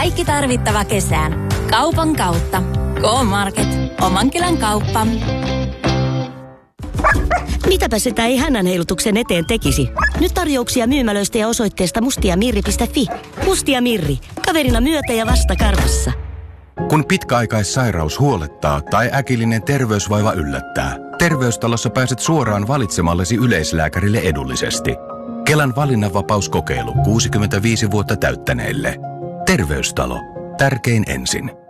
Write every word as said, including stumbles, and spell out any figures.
Kaikki tarvittava kesään. Kaupan kautta. K-Market. Oman kylän kauppa. Mitäpä sitä ei hännän heilutuksen eteen tekisi? Nyt tarjouksia myymälöistä ja osoitteesta mustiamirri piste fi. Mustia Mirri. Kaverina myötä ja vasta karvassa. Kun pitkäaikaissairaus huolettaa tai äkillinen terveysvaiva yllättää, Terveystalossa pääset suoraan valitsemallesi yleislääkärille edullisesti. Kelan valinnanvapauskokeilu kuusikymmentäviisi vuotta täyttäneille. Terveystalo. Tärkein ensin.